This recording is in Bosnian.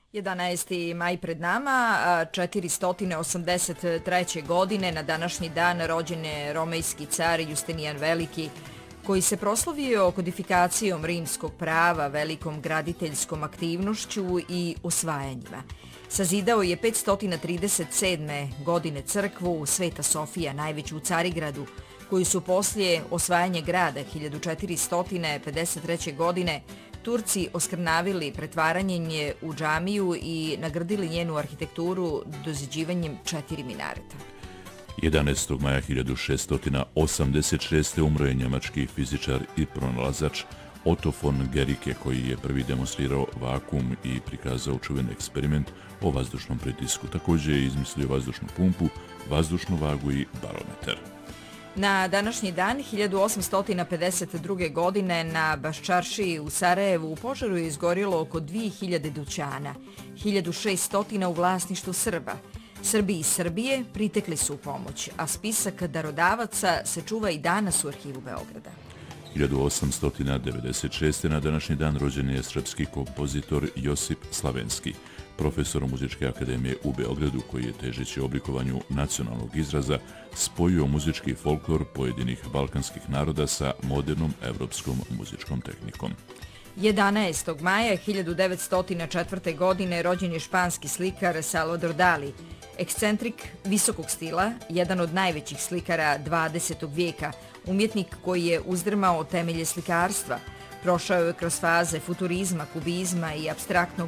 11. maj pred nama, 483. godine na današnji dan rođen je romejski car Justinijan Veliki, koji se proslavio kodifikacijom rimskog prava, velikom graditeljskom aktivnošću i osvajanjima. Sazidao je 537. godine crkvu Sveta Sofija, najveću u Carigradu, koju su poslije osvajanja grada 1453. godine Turci oskrnavili pretvaranjem je u džamiju i nagradili njenu arhitekturu doziđivanjem 4 minareta. 11. maja 1686. umro je njemački fizičar i pronalazač Otto von Guericke, koji je prvi demonstrirao vakuum i prikazao čuveni eksperiment o vazdušnom pritisku. Također je izmislio vazdušnu pumpu, vazdušnu vagu i barometar. Na današnji dan 1852. godine na Baščaršiji u Sarajevu u požaru je izgorilo oko 2000 dućana, 1600 u vlasništvu Srba. Srbi iz Srbije pritekli su u pomoć, a spisak darodavaca se čuva i danas u arhivu Beograda. 1896. na današnji dan rođen je srpski kompozitor Josip Slavenski, profesor Muzičke akademije u Beogradu, koji je težeći oblikovanju nacionalnog izraza spojio muzički folklor pojedinih balkanskih naroda sa modernom evropskom muzičkom tehnikom. 11. maja 1904. godine rođen je španski slikar Salvador Dali, ekscentrik visokog stila, jedan od najvećih slikara 20. vijeka, umjetnik koji je uzdrmao temelje slikarstva. Prošao je kroz faze futurizma, kubizma i apstraktnog